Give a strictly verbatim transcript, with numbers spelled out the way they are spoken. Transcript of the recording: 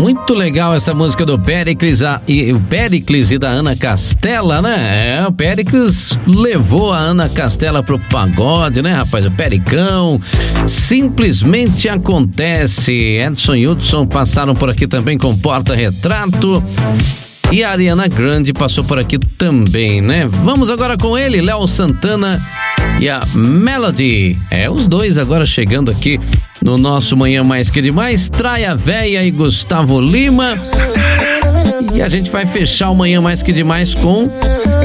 Muito legal essa música do Péricles a, e o Péricles e da Ana Castela, né? É, o Péricles levou a Ana Castela pro pagode, né, rapaz? O Pericão, simplesmente acontece. Edson e Hudson passaram por aqui também com Porta-Retrato. E a Ariana Grande passou por aqui também, né? Vamos agora com ele, Léo Santana e a Melody. É, os dois agora chegando aqui no nosso Manhã Mais Que Demais. Traia Véia e Gustavo Lima. E a gente vai fechar o Manhã Mais Que Demais com